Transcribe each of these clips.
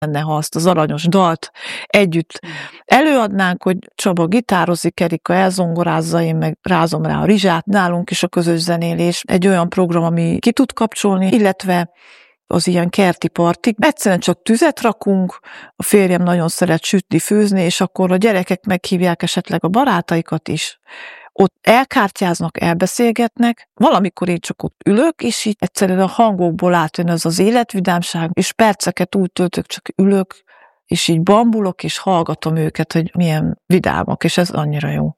lenne, ha azt az aranyos dalt együtt előadnánk, hogy Csaba gitározik, Erika elzongorázza, én meg rázom rá a rizsát. Nálunk is a közös zenélés egy olyan program, ami ki tud kapcsolni, illetve az ilyen kerti partik. Egyszerűen csak tüzet rakunk, a férjem nagyon szeret sütni, főzni, és akkor a gyerekek meghívják esetleg a barátaikat is. Ott elkártyáznak, elbeszélgetnek, valamikor én csak ott ülök, és így egyszerűen a hangokból átjön ez az életvidámság, és perceket úgy töltök, csak ülök, és így bambulok, és hallgatom őket, hogy milyen vidámak, és ez annyira jó.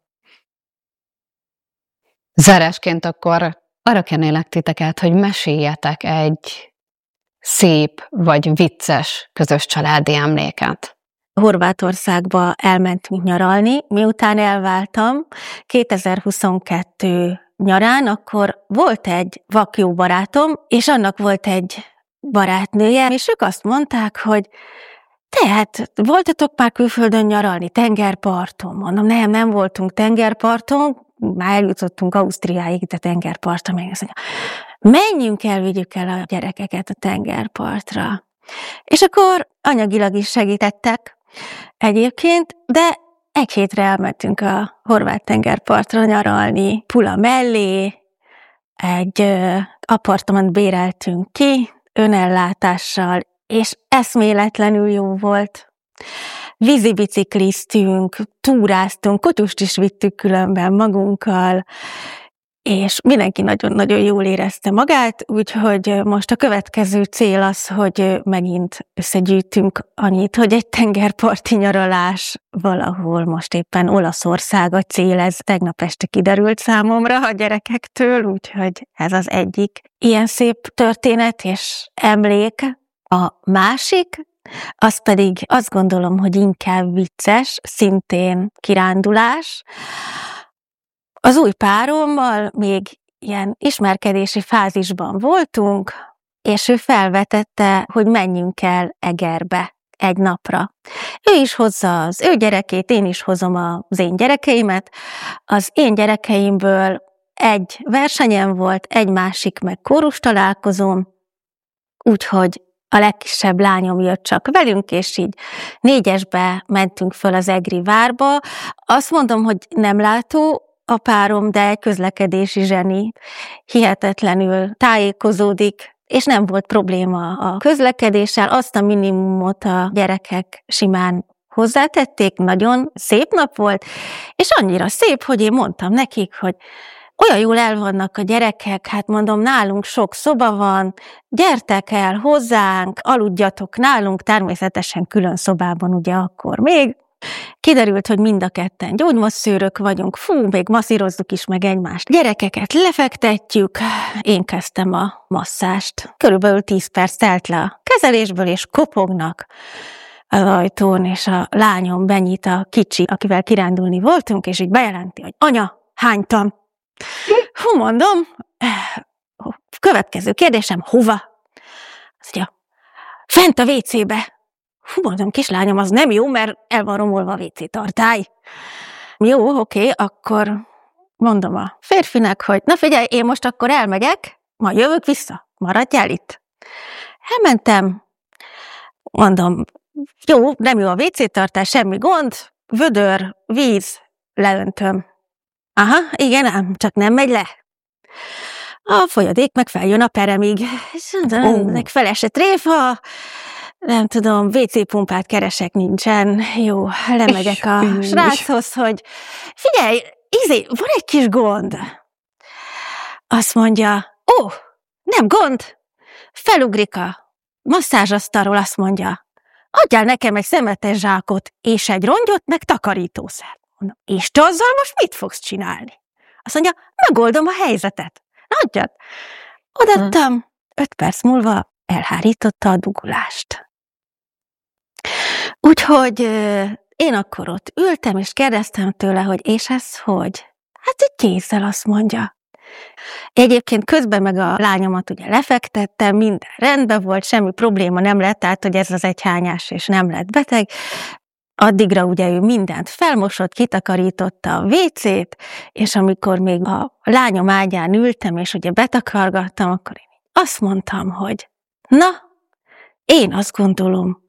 Zárásként akkor arra kérnélek titeket, hogy meséljetek egy szép vagy vicces közös családi emléket. Horvátországba elmentünk nyaralni, miután elváltam 2022 nyarán, akkor volt egy vak jó barátom, és annak volt egy barátnője, és ők azt mondták, hogy tehát voltatok már külföldön nyaralni, tengerparton? Mondom, nem voltunk tengerparton, már eljutottunk Ausztriáig, de tengerparton még azt mondja, menjünk el, vigyük el a gyerekeket a tengerpartra. És akkor anyagilag is segítettek egyébként, de egy hétre elmentünk a horvát tengerpartra nyaralni, Pula mellé, egy apartmant béreltünk ki, önellátással, és eszméletlenül jó volt. Vízibicikliztünk, túráztunk, kotust is vittük különben magunkkal, és mindenki nagyon-nagyon jól érezte magát, úgyhogy most a következő cél az, hogy megint összegyűjtünk annyit, hogy egy tengerparti nyaralás valahol most éppen Olaszország a cél, ez tegnap este kiderült számomra a gyerekektől, úgyhogy ez az egyik ilyen szép történet és emlék. A másik, az pedig azt gondolom, hogy inkább vicces, szintén kirándulás. Az új párommal még ilyen ismerkedési fázisban voltunk, és ő felvetette, hogy menjünk el Egerbe egy napra. Ő is hozza az ő gyerekét, én is hozom az én gyerekeimet. Az én gyerekeimből egy versenyem volt, egy másik meg kórus találkozóm, úgyhogy a legkisebb lányom jött csak velünk, és így 4-esbe mentünk föl az egri várba. Azt mondom, hogy nem látó a párom, de egy közlekedési zseni. Hihetetlenül tájékozódik, és nem volt probléma a közlekedéssel. Azt a minimumot a gyerekek simán hozzátették, nagyon szép nap volt, és annyira szép, hogy én mondtam nekik, hogy olyan jól el vannak a gyerekek, hát mondom, nálunk sok szoba van, gyertek el hozzánk, aludjatok nálunk, természetesen külön szobában ugye akkor még. Kiderült, hogy mind a ketten gyógymasszőrök vagyunk, még masszírozzuk is meg egymást. Gyerekeket lefektetjük, én kezdtem a masszást. Körülbelül 10 perc telt le a kezelésből, és kopognak az ajtón, és a lányom benyit, a kicsi, akivel kirándulni voltunk, és így bejelenti, hogy anya, hánytam. Hú, mondom, következő kérdésem, hova? Azt mondja, fent a WC-be. Hú, mondom, kislányom, az nem jó, mert el van romolva a WC tartály. Jó, oké, akkor mondom a férfinek, hogy na figyelj, én most akkor elmegyek, majd jövök vissza, maradjál itt. Elmentem, mondom, jó, nem jó a WC tartály, semmi gond, vödör, víz, leöntöm. Aha, igen, ám, csak nem megy le. A folyadék meg feljön a peremig. És ennek felesett tréfa, nem tudom, WC pumpát keresek, nincsen. Jó, lemegyek a sráchoz, hogy figyelj, van egy kis gond. Azt mondja, nem gond, felugrik a masszázsasztalról, azt mondja, adjál nekem egy szemetes zsákot, és egy rongyot, meg takarítószert. Mondom, és te azzal most mit fogsz csinálni? Azt mondja, megoldom a helyzetet. Adjad. Odaadtam, 5 perc múlva elhárította a dugulást. Úgyhogy én akkor ott ültem, és kérdeztem tőle, hogy és ez hogy? Hát egy kézzel, azt mondja. Egyébként közben meg a lányomat ugye lefektettem, minden rendben volt, semmi probléma nem lett, tehát hogy ez az egyhányás, és nem lett beteg. Addigra ugye ő mindent felmosott, kitakarította a WC-t, és amikor még a lányom ágyán ültem, és ugye betakargattam, akkor én azt mondtam, hogy na, én azt gondolom,